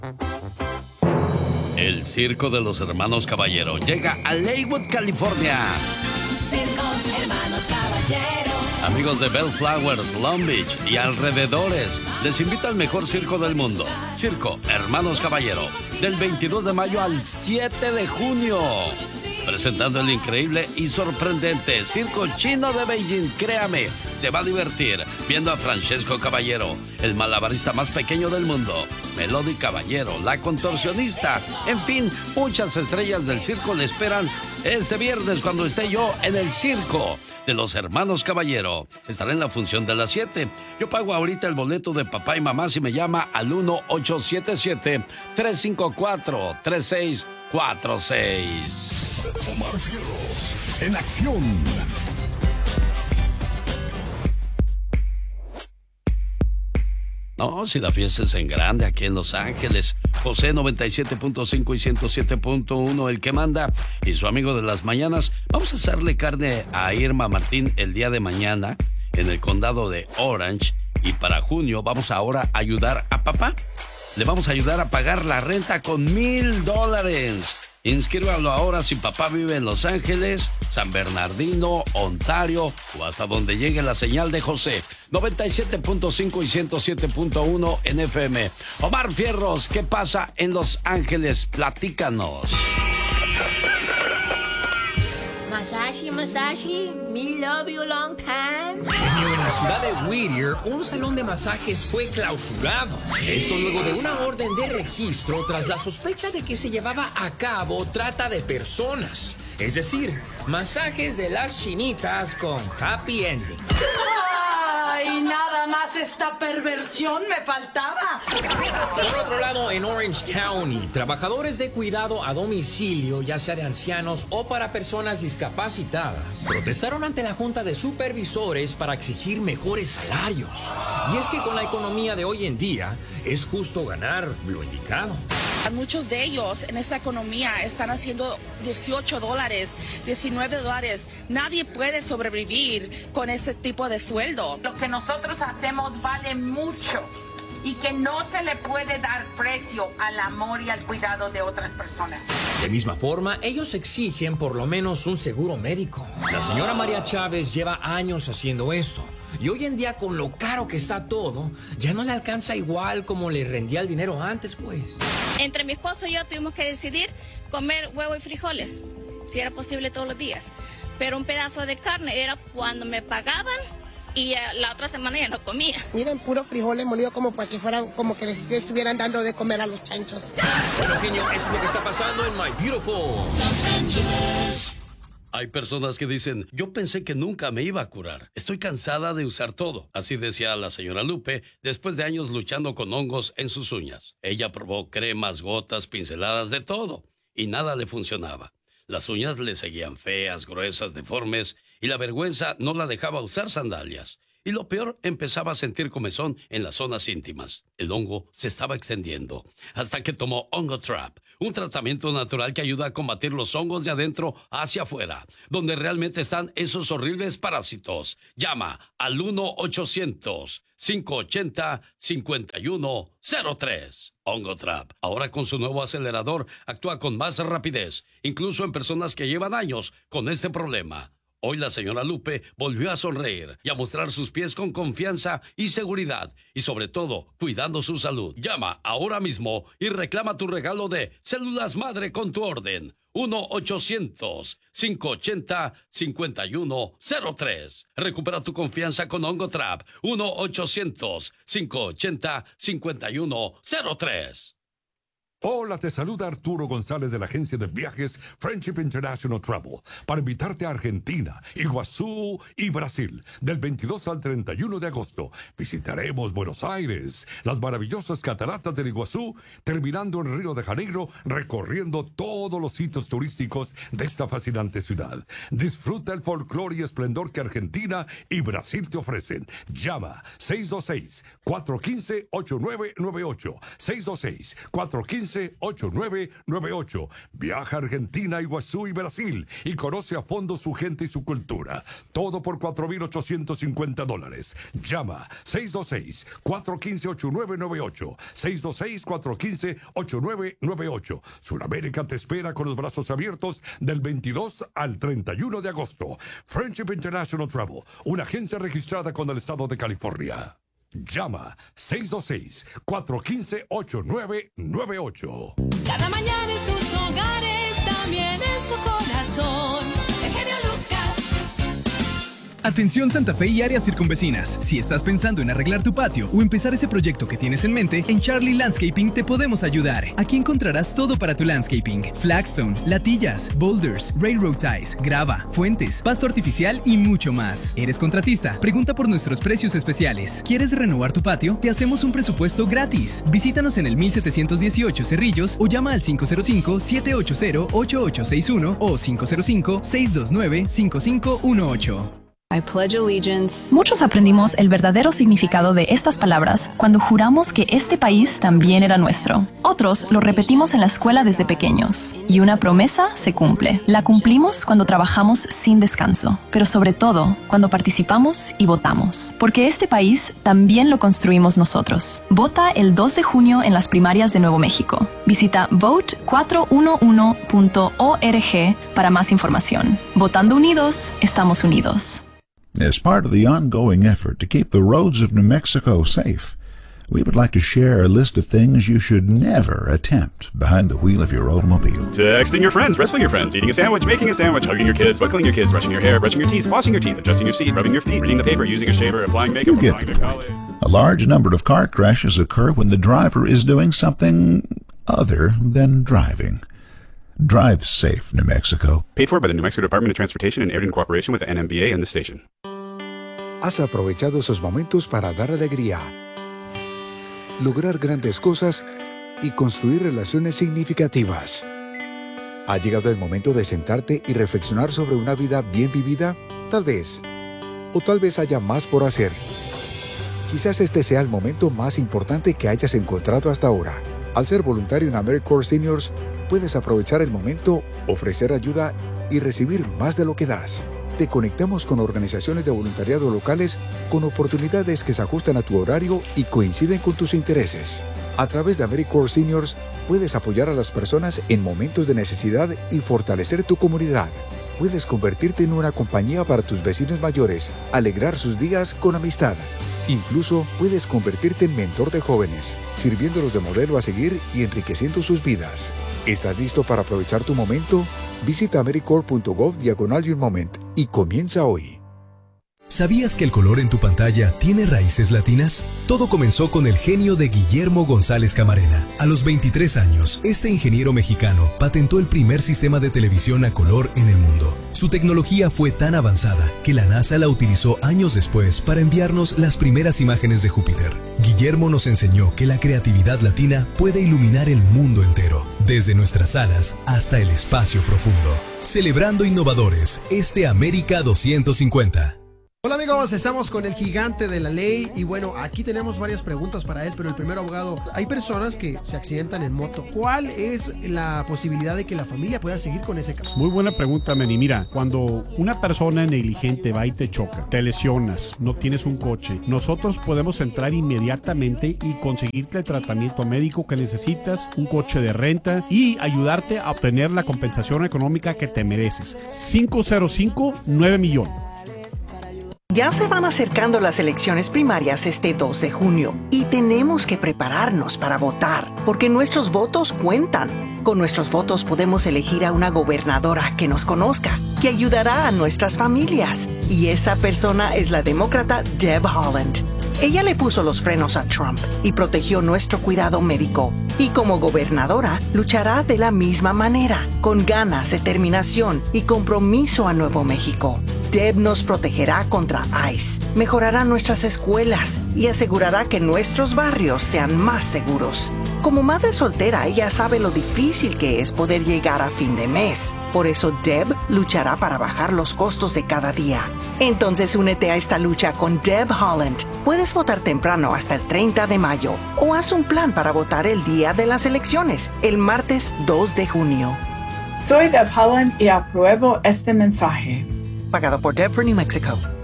El circo de los hermanos Caballero llega a Lakewood, California. Circo Hermanos Caballero. Amigos de Bellflowers, Long Beach y alrededores, les invito al mejor circo del mundo, Circo Hermanos Caballero, del 22 de mayo al 7 de junio. Presentando el increíble y sorprendente Circo Chino de Beijing. Créame, se va a divertir viendo a Francesco Caballero, el malabarista más pequeño del mundo, Melody Caballero, la contorsionista. En fin, muchas estrellas del circo le esperan este viernes cuando esté yo en el circo de los hermanos Caballero. Estaré en la función de las 7. Yo pago ahorita el boleto de papá y mamá si me llama al 1-877-354-3646. Omar Fierros, en acción. No, si la fiesta es en grande aquí en Los Ángeles. José 97.5 y 107.1, el que manda, y su amigo de las mañanas. Vamos a hacerle carne a Irma Martín el día de mañana en el condado de Orange. Y para junio vamos ahora a ayudar a papá. Le vamos a ayudar a pagar la renta con $1,000. Inscríbalo ahora si papá vive en Los Ángeles, San Bernardino, Ontario o hasta donde llegue la señal de José. 97.5 y 107.1 en FM. Omar Fierros, ¿qué pasa en Los Ángeles? Platícanos. Masashi, me love you long time. En la ciudad de Whittier, un salón de masajes fue clausurado. Esto luego de una orden de registro tras la sospecha de que se llevaba a cabo trata de personas. Es decir, masajes de las chinitas con happy ending. ¡Ay, nada más esta perversión me faltaba! Por otro lado, en Orange County, trabajadores de cuidado a domicilio, ya sea de ancianos o para personas discapacitadas, protestaron ante la Junta de Supervisores para exigir mejores salarios. Y es que con la economía de hoy en día, es justo ganar lo indicado. Muchos de ellos en esta economía están haciendo $18, $19. Nadie puede sobrevivir con ese tipo de sueldo. Lo que nosotros hacemos vale mucho y que no se le puede dar precio al amor y al cuidado de otras personas. De misma forma, ellos exigen por lo menos un seguro médico. La señora María Chávez lleva años haciendo esto. Y hoy en día, con lo caro que está todo, ya no le alcanza igual como le rendía el dinero antes, pues. Entre mi esposo y yo tuvimos que decidir comer huevo y frijoles, si era posible todos los días. Pero un pedazo de carne era cuando me pagaban y la otra semana ya no comía. Miren, puros frijoles molidos como para que fueran, como que les estuvieran dando de comer a los chanchos. Bueno, genio, eso es lo que está pasando en My Beautiful Los Ángeles. Hay personas que dicen, yo pensé que nunca me iba a curar. Estoy cansada de usar todo. Así decía la señora Lupe, después de años luchando con hongos en sus uñas. Ella probó cremas, gotas, pinceladas, de todo, y nada le funcionaba. Las uñas le seguían feas, gruesas, deformes, y la vergüenza no la dejaba usar sandalias. Y lo peor, empezaba a sentir comezón en las zonas íntimas. El hongo se estaba extendiendo, hasta que tomó Hongo Trap, un tratamiento natural que ayuda a combatir los hongos de adentro hacia afuera, donde realmente están esos horribles parásitos. Llama al 1-800-580-5103. Hongo Trap, ahora con su nuevo acelerador, actúa con más rapidez, incluso en personas que llevan años con este problema. Hoy la señora Lupe volvió a sonreír y a mostrar sus pies con confianza y seguridad, y sobre todo, cuidando su salud. Llama ahora mismo y reclama tu regalo de células madre con tu orden. 1-800-580-5103. Recupera tu confianza con Hongo Trap. 1-800-580-5103. Hola, te saluda Arturo González de la agencia de viajes Friendship International Travel para invitarte a Argentina, Iguazú y Brasil del 22 al 31 de agosto. Visitaremos Buenos Aires, las maravillosas cataratas del Iguazú, terminando en Río de Janeiro, recorriendo todos los sitios turísticos de esta fascinante ciudad. Disfruta el folclore y esplendor que Argentina y Brasil te ofrecen. Llama 626-415-8998, 626-415-8998. 415-8998. Viaja a Argentina, Iguazú y Brasil y conoce a fondo su gente y su cultura. Todo por $4,850. Llama 626-415-8998. 626-415-8998. Sudamérica te espera con los brazos abiertos del 22 al 31 de agosto. Friendship International Travel, una agencia registrada con el estado de California. Llama 626-415-8998. Cada mañana en sus hogares, también en su corazón. El genio Lucas. Atención Santa Fe y áreas circunvecinas. Si estás pensando en arreglar tu patio o empezar ese proyecto que tienes en mente, en Charlie Landscaping te podemos ayudar. Aquí encontrarás todo para tu landscaping: flagstone, latillas, boulders, railroad ties, grava, fuentes, pasto artificial y mucho más. ¿Eres contratista? Pregunta por nuestros precios especiales. ¿Quieres renovar tu patio? Te hacemos un presupuesto gratis. Visítanos en el 1718 Cerrillos o llama al 505-780-8861 o 505-629-5518. I pledge allegiance. Muchos aprendimos el verdadero significado de estas palabras cuando juramos que este país también era nuestro. Otros lo repetimos en la escuela desde pequeños. Y una promesa se cumple. La cumplimos cuando trabajamos sin descanso, pero sobre todo cuando participamos y votamos. Porque este país también lo construimos nosotros. Vota el 2 de junio en las primarias de Nuevo México. Visita vote411.org para más información. Votando unidos, estamos unidos. As part of the ongoing effort to keep the roads of New Mexico safe, we would like to share a list of things you should never attempt behind the wheel of your automobile. Texting your friends, wrestling your friends, eating a sandwich, making a sandwich, hugging your kids, buckling your kids, brushing your hair, brushing your teeth, flossing your teeth, adjusting your seat, rubbing your feet, reading the paper, using a shaver, applying makeup, you get the point. A large number of car crashes occur when the driver is doing something other than driving. Drive safe, New Mexico. Paid for by the New Mexico Department of Transportation and aired in cooperation with the NMBA and the station. Has aprovechado esos momentos para dar alegría, lograr grandes cosas y construir relaciones significativas. ¿Ha llegado el momento de sentarte y reflexionar sobre una vida bien vivida? Tal vez. O tal vez haya más por hacer. Quizás este sea el momento más importante que hayas encontrado hasta ahora. Al ser voluntario en AmeriCorps Seniors, puedes aprovechar el momento, ofrecer ayuda y recibir más de lo que das. Te conectamos con organizaciones de voluntariado locales con oportunidades que se ajustan a tu horario y coinciden con tus intereses. A través de AmeriCorps Seniors, puedes apoyar a las personas en momentos de necesidad y fortalecer tu comunidad. Puedes convertirte en una compañía para tus vecinos mayores, alegrar sus días con amistad. Incluso puedes convertirte en mentor de jóvenes, sirviéndolos de modelo a seguir y enriqueciendo sus vidas. ¿Estás listo para aprovechar tu momento? Visita americorps.gov/YourMoment y comienza hoy. ¿Sabías que el color en tu pantalla tiene raíces latinas? Todo comenzó con el genio de Guillermo González Camarena. A los 23 años, este ingeniero mexicano patentó el primer sistema de televisión a color en el mundo. Su tecnología fue tan avanzada que la NASA la utilizó años después para enviarnos las primeras imágenes de Júpiter. Guillermo nos enseñó que la creatividad latina puede iluminar el mundo entero, desde nuestras alas hasta el espacio profundo. Celebrando innovadores, América 250. Hola amigos, estamos con el gigante de la ley y bueno, aquí tenemos varias preguntas para él, pero el primero, abogado, hay personas que se accidentan en moto. ¿Cuál es la posibilidad de que la familia pueda seguir con ese caso? Muy buena pregunta, Manny. Mira, cuando una persona negligente va y te choca, te lesionas, no tienes un coche, nosotros podemos entrar inmediatamente y conseguirte el tratamiento médico que necesitas, un coche de renta y ayudarte a obtener la compensación económica que te mereces. 505-9 millones. Ya se van acercando las elecciones primarias este 2 de junio y tenemos que prepararnos para votar, porque nuestros votos cuentan. Con nuestros votos podemos elegir a una gobernadora que nos conozca, que ayudará a nuestras familias. Y esa persona es la demócrata Deb Haaland. Ella le puso los frenos a Trump y protegió nuestro cuidado médico. Y como gobernadora, luchará de la misma manera, con ganas, determinación y compromiso a Nuevo México. Deb nos protegerá contra ICE, mejorará nuestras escuelas y asegurará que nuestros barrios sean más seguros. Como madre soltera, ella sabe lo difícil que es poder llegar a fin de mes. Por eso Deb luchará para bajar los costos de cada día. Entonces únete a esta lucha con Deb Haaland. Puedes votar temprano hasta el 30 de mayo o haz un plan para votar el día de las elecciones, el martes 2 de junio. Soy Deb Haaland y apruebo este mensaje. Pagado por Deb for New Mexico.